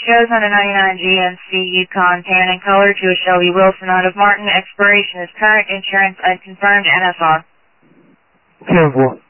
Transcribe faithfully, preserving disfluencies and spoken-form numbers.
Shows on a ninety-nine G M C Yukon tan in color to a Shelby Wilson out of Martin. Expiration is current. Insurance unconfirmed. N S R. ten four.